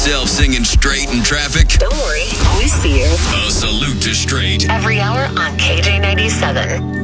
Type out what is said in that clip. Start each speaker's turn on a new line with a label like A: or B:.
A: yourself singing straight in traffic?
B: Don't worry, always see you.
A: A salute to straight.
B: Every hour on KJ97.